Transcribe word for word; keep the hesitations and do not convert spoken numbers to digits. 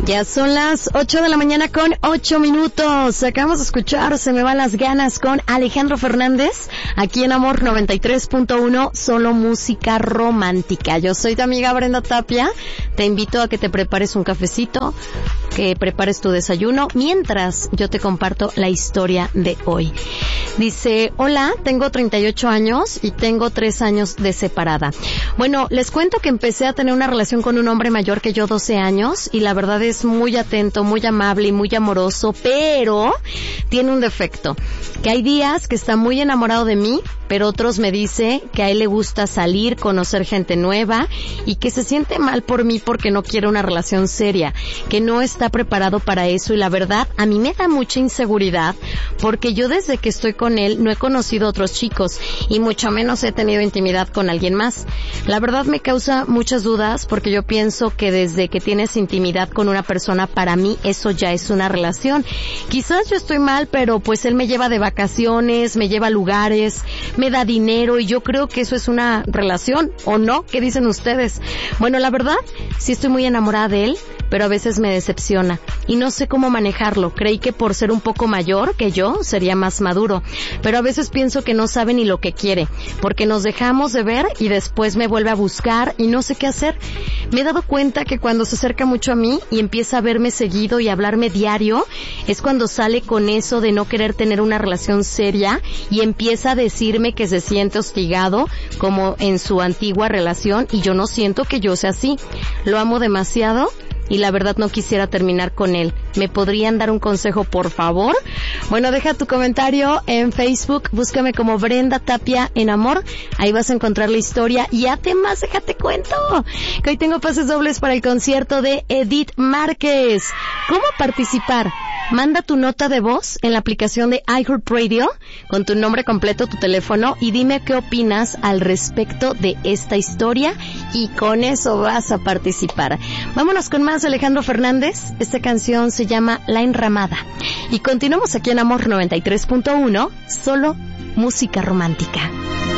Ya son las ocho de la mañana con ocho minutos. Acabamos de escuchar Se me van las ganas con Alejandro Fernández, aquí en Amor noventa y tres punto uno, solo música romántica. Yo soy tu amiga Brenda Tapia. Te invito a que te prepares un cafecito, que prepares tu desayuno, mientras yo te comparto la historia de hoy. Dice, hola, tengo treinta y ocho años y tengo tres años de separada. Bueno, les cuento que empecé a tener una relación con un hombre mayor que yo, doce años, y la verdad es muy atento, muy amable y muy amoroso, pero tiene un defecto, que hay días que está muy enamorado de mí, pero otros me dice que a él le gusta salir, conocer gente nueva y que se siente mal por mí porque no quiere una relación seria, que no está preparado para eso, y la verdad a mí me da mucha inseguridad porque yo desde que estoy con él no he conocido otros chicos y mucho menos he tenido intimidad con alguien más. La verdad me causa muchas dudas porque yo pienso que desde que tienes intimidad con una persona, para mí eso ya es una relación. Quizás yo estoy mal, pero pues él me lleva de vacaciones, me lleva a lugares, me da dinero y yo creo que eso es una relación, ¿o no? ¿Qué dicen ustedes? Bueno, la verdad, sí estoy muy enamorada de él, pero a veces me decepciona y no sé cómo manejarlo. Creí que por ser un poco mayor que yo sería más maduro, pero a veces pienso que no sabe ni lo que quiere, porque nos dejamos de ver y después me vuelve a buscar y no sé qué hacer. Me he dado cuenta que cuando se acerca mucho a mí y empieza a verme seguido y a hablarme diario, es cuando sale con eso de no querer tener una relación seria y empieza a decirme que se siente hostigado como en su antigua relación, y yo no siento que yo sea así. Lo amo demasiado y la verdad no quisiera terminar con él. ¿Me podrían dar un consejo, por favor? Bueno, deja tu comentario en Facebook, búscame como Brenda Tapia en Amor, ahí vas a encontrar la historia. Y además, déjate cuento que hoy tengo pases dobles para el concierto de Edith Márquez. ¿Cómo participar? Manda tu nota de voz en la aplicación de iHeartRadio con tu nombre completo, tu teléfono, y dime qué opinas al respecto de esta historia, y con eso vas a participar. Vámonos con más Alejandro Fernández. Esta canción se llama La Enramada. Y continuamos aquí en Amor noventa y tres punto uno, solo música romántica.